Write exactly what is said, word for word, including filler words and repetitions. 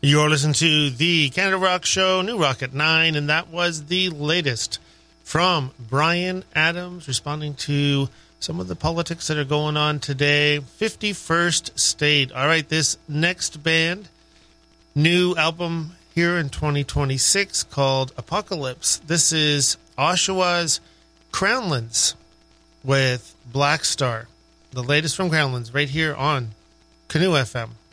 You're listening to the Canada Rock Show, New Rock at nine, and that was the latest from Bryan Adams, responding to some of the politics that are going on today. fifty-first State. All right, this next band, new album here in twenty twenty-six called Apocalypse. This is Oshawa's Crownlands with Black Star. The latest from Crownlands right here on Canoe F M.